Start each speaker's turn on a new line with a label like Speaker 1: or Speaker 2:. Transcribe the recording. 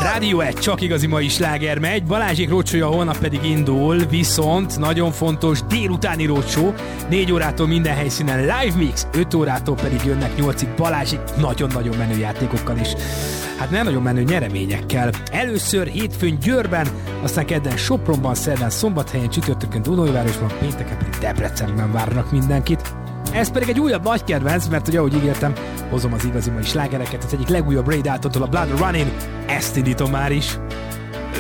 Speaker 1: Rádió 1, csak igazi mai sláger megy. Balázsék roadshow-ja holnap pedig indul, viszont nagyon fontos délutáni roadshow. 4 órától minden helyszínen live mix, 5 órától pedig jönnek 8-ig Balázsék nagyon-nagyon menő játékokkal is. Hát nem nagyon menő nyereményekkel. Először hétfőn Győrben, aztán kedden Sopronban, szerdán Szombathelyen, csütörtökön Dunajvárosban, pénteken pedig Debrecenben várnak mindenkit. Ez pedig egy újabb nagy kedvenc, mert ugye ahogy ígértem, hozom az igazi mai slágereket, az egyik legújabb Ray Daltontól, a Blood Running, ezt indítom már is.